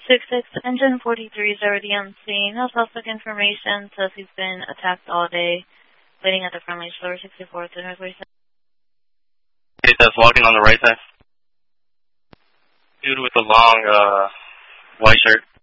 6-6, engine 43 is already on scene. No suspect information, says he's been attacked all day, waiting at the front range floor 64 to North 47. Okay, that's walking on the right side. Dude with the long white shirt.